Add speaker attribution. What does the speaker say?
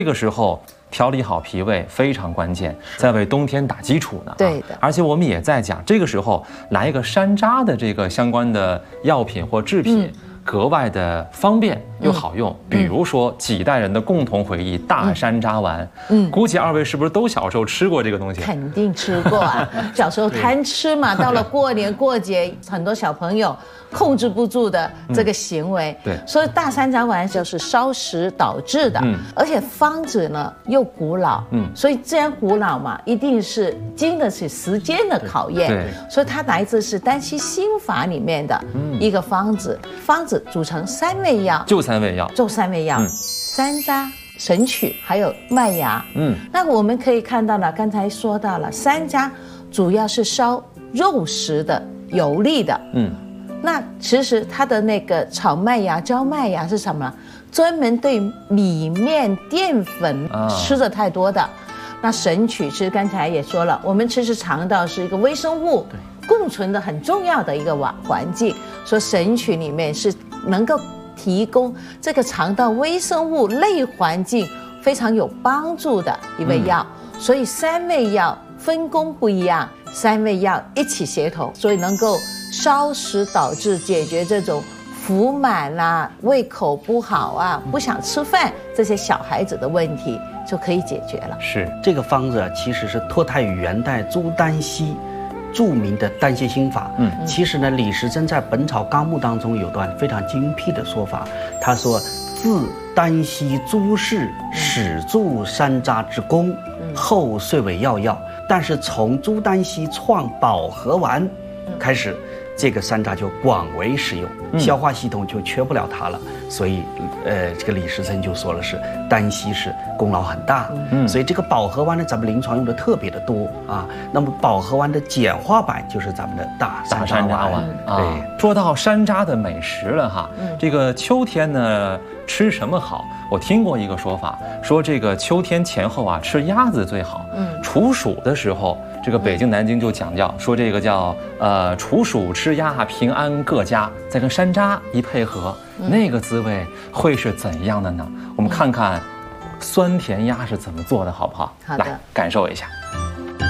Speaker 1: 这个时候调理好脾胃非常关键，在为冬天打基础呢。
Speaker 2: 对的，
Speaker 1: 而且我们也在讲，这个时候来一个山楂的这个相关的药品或制品。格外的方便又好用，比如说几代人的共同回忆大山楂丸，估计二位是不是都小时候吃过这个东西？
Speaker 2: 肯定吃过啊，小时候贪吃嘛，到了过年过节，很多小朋友控制不住的这个行为，
Speaker 1: 对，
Speaker 2: 所以大山楂丸就是烧食导致的，而且方子呢又古老，所以既然古老嘛，一定是经得起时间的考验，
Speaker 1: 对，
Speaker 2: 所以它来自是丹溪心法里面的一个方子，方子组成3味药，
Speaker 1: 就3味药，
Speaker 2: 山楂、神曲还有麦芽，那我们可以看到了，刚才说到了山楂主要是烧肉食的、有力的，那其实它的那个炒麦芽、焦麦芽是什么？专门对米面淀粉吃的太多的。那神曲其实刚才也说了，我们其实肠道是一个微生物共存的很重要的一个环境，所以神曲里面是能够提供这个肠道微生物类环境非常有帮助的一味药。所以3味药分工不一样，3味药一起协同，所以能够烧食导致解决这种腹满啊、胃口不好啊、不想吃饭这些小孩子的问题就可以解决了。
Speaker 1: 是
Speaker 3: 这个方子其实是脱胎于元代朱丹溪著名的丹溪心法。其实呢，李时珍在《本草纲目》当中有段非常精辟的说法，他说：“自丹溪朱氏始著山楂之功，后遂为药。但是从朱丹溪创保和丸开始，这个山楂就广为使用，消化系统就缺不了它了。所以，这个李时珍就说了是丹溪是功劳很大。所以这个保和丸呢，咱们临床用的特别的多啊。那么保和丸的简化版就是咱们的大山楂丸。
Speaker 1: 对，说到山楂的美食了哈，这个秋天呢吃什么好？我听过一个说法，说这个秋天前后啊吃鸭子最好。处暑的时候，这个北京南京就讲究说这个叫处暑吃鸭平安各家，再跟山楂一配合，那个滋味会是怎样的呢？我们看看酸甜鸭是怎么做的，好不好？
Speaker 2: 好的，
Speaker 1: 来感受一下。